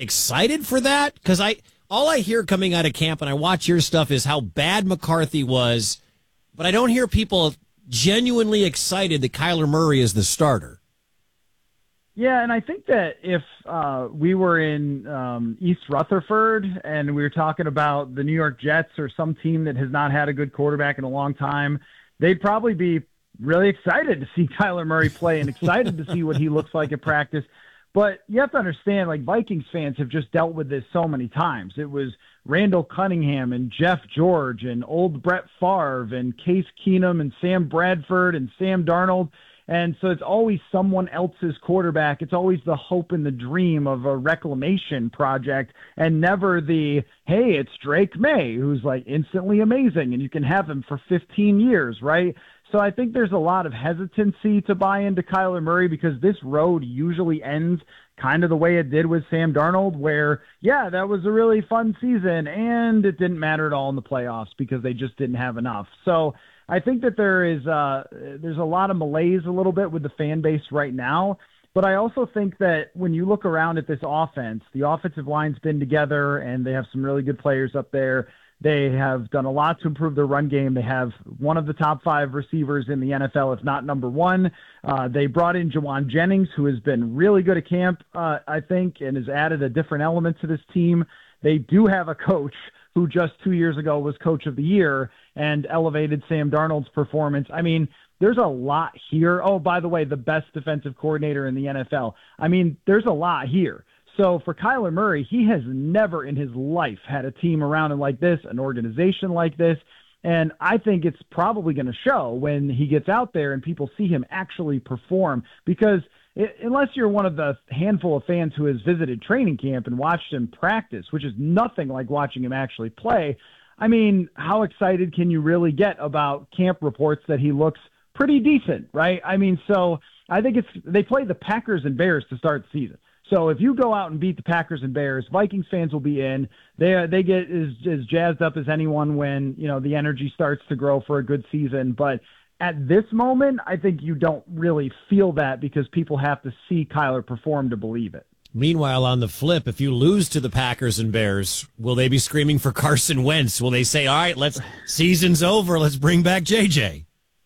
excited for that? Because all I hear coming out of camp, and I watch your stuff, is how bad McCarthy was, but I don't hear people genuinely excited that Kyler Murray is the starter. Yeah, and I think that if we were in East Rutherford and we were talking about the New York Jets or some team that has not had a good quarterback in a long time, they'd probably be really excited to see Kyler Murray play and excited to see what he looks like at practice. But you have to understand, like, Vikings fans have just dealt with this so many times. It was Randall Cunningham and Jeff George and old Brett Favre and Case Keenum and Sam Bradford and Sam Darnold. And so it's always someone else's quarterback. It's always the hope and the dream of a reclamation project, and never the, hey, it's Drake May, who's like instantly amazing and you can have him for 15 years, right? So I think there's a lot of hesitancy to buy into Kyler Murray because this road usually ends kind of the way it did with Sam Darnold, where, yeah, that was a really fun season and it didn't matter at all in the playoffs because they just didn't have enough. So I think that there's a lot of malaise a little bit with the fan base right now. But I also think that when you look around at this offense, the offensive line's been together and they have some really good players up there. They have done a lot to improve their run game. They have one of the top 5 receivers in the NFL, if not number 1. They brought in Jawan Jennings, who has been really good at camp, I think, and has added a different element to this team. They do have a coach who just 2 years ago was coach of the year and elevated Sam Darnold's performance. I mean, there's a lot here. Oh, by the way, the best defensive coordinator in the NFL. I mean, there's a lot here. So for Kyler Murray, he has never in his life had a team around him like this, an organization like this. And I think it's probably going to show when he gets out there and people see him actually perform, because unless you're one of the handful of fans who has visited training camp and watched him practice, which is nothing like watching him actually play, I mean, how excited can you really get about camp reports that he looks pretty decent, right? I mean, so I think they play the Packers and Bears to start the season. So if you go out and beat the Packers and Bears, Vikings fans will be in. They get as jazzed up as anyone when, you know, the energy starts to grow for a good season. But at this moment, I think you don't really feel that because people have to see Kyler perform to believe it. Meanwhile, on the flip, if you lose to the Packers and Bears, will they be screaming for Carson Wentz? Will they say, all right, season's over, let's bring back JJ?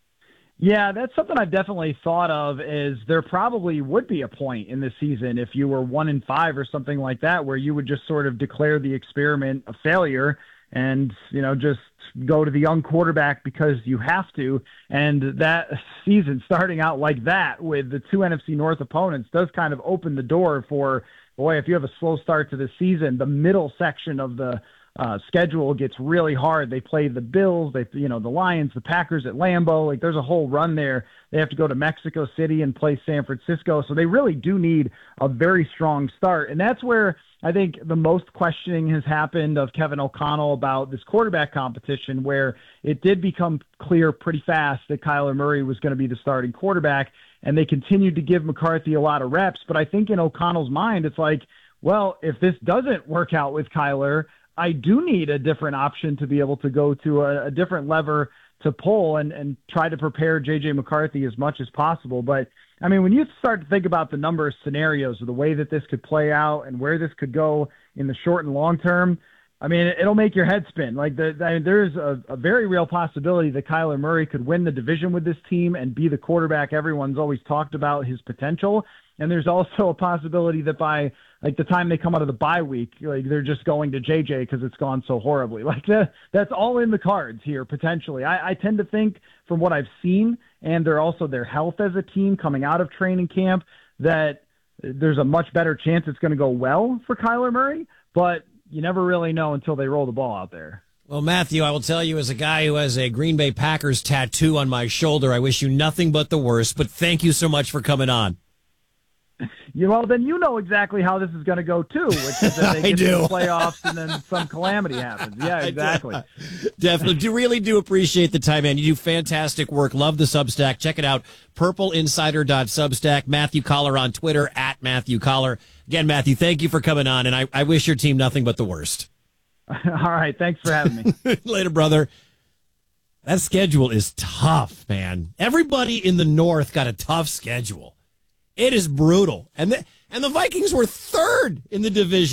Yeah, that's something I've definitely thought of. Is there probably would be a point in the season if you were 1-5 or something like that, where you would just sort of declare the experiment a failure and, you know, just go to the young quarterback because you have to. And that season starting out like that with the 2 NFC North opponents does kind of open the door for, boy, if you have a slow start to the season, the middle section of the schedule gets really hard. They play the Bills, the Lions, the Packers at Lambeau. Like, there's a whole run there. They have to go to Mexico City and play San Francisco. So they really do need a very strong start. And that's where I think the most questioning has happened of Kevin O'Connell about this quarterback competition, where it did become clear pretty fast that Kyler Murray was going to be the starting quarterback. And they continued to give McCarthy a lot of reps. But I think in O'Connell's mind, it's like, well, if this doesn't work out with Kyler, I do need a different option to be able to go to a different lever to pull and try to prepare J.J. McCarthy as much as possible. But, I mean, when you start to think about the number of scenarios of the way that this could play out and where this could go in the short and long term, I mean, it'll make your head spin. Like, there's a very real possibility that Kyler Murray could win the division with this team and be the quarterback everyone's always talked about his potential. And there's also a possibility that by the time they come out of the bye week, they're just going to JJ because it's gone so horribly. That's all in the cards here potentially. I tend to think from what I've seen and their health as a team coming out of training camp that there's a much better chance it's going to go well for Kyler Murray, but you never really know until they roll the ball out there. Well, Matthew, I will tell you, as a guy who has a Green Bay Packers tattoo on my shoulder, I wish you nothing but the worst, but thank you so much for coming on. Well, then you know exactly how this is going to go, too, which is that they get to the playoffs and then some calamity happens. Yeah, exactly. Definitely. Really do appreciate the time, man. You do fantastic work. Love the Substack. Check it out, purpleinsider.substack. Matthew Collar on Twitter, @MatthewCollar. Again, Matthew, thank you for coming on, and I wish your team nothing but the worst. All right. Thanks for having me. Later, brother. That schedule is tough, man. Everybody in the North got a tough schedule. It is brutal. And the Vikings were third in the division.